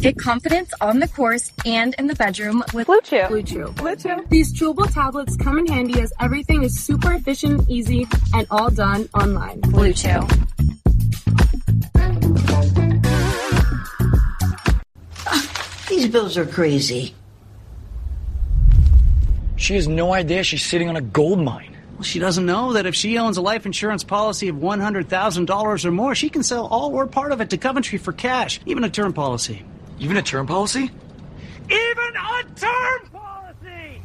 Get confidence on the course and in the bedroom with Blue Chew. Blue Chew. Blue Chew. These chewable tablets come in handy as everything is super efficient, easy, and all done online. Blue Chew. These bills are crazy. She has no idea she's sitting on a gold mine. Well, she doesn't know that if she owns a life insurance policy of $100,000 or more, she can sell all or part of it to Coventry for cash, even a term policy. Even a term policy? Even a term policy!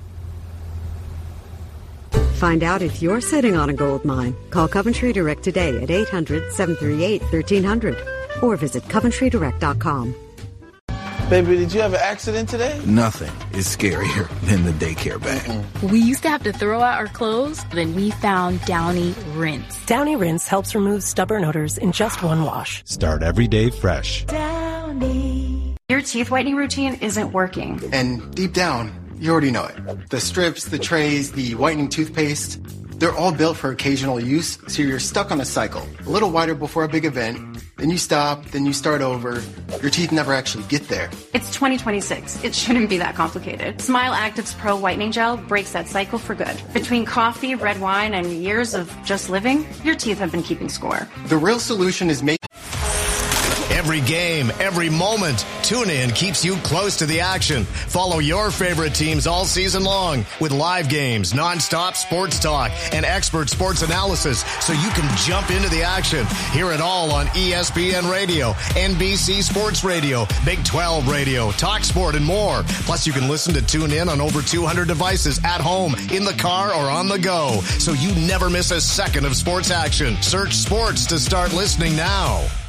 Find out if you're sitting on a gold mine. Call Coventry Direct today at 800-738-1300 or visit CoventryDirect.com. Baby, did you have an accident today? Nothing is scarier than the daycare bag. We used to have to throw out our clothes, then we found Downy Rinse. Downy Rinse helps remove stubborn odors in just one wash. Start every day fresh. Downy. Your teeth whitening routine isn't working. And deep down, you already know it. The strips, the trays, the whitening toothpaste, they're all built for occasional use, so you're stuck on a cycle. A little whiter before a big event, then you stop, then you start over. Your teeth never actually get there. It's 2026. It shouldn't be that complicated. Smile Actives Pro Whitening Gel breaks that cycle for good. Between coffee, red wine, and years of just living, your teeth have been keeping score. The real solution is Every game, every moment, TuneIn keeps you close to the action. Follow your favorite teams all season long with live games, nonstop sports talk, and expert sports analysis so you can jump into the action. Hear it all on ESPN Radio, NBC Sports Radio, Big 12 Radio, Talk Sport, and more. Plus, you can listen to TuneIn on over 200 devices at home, in the car, or on the go, so you never miss a second of sports action. Search sports to start listening now.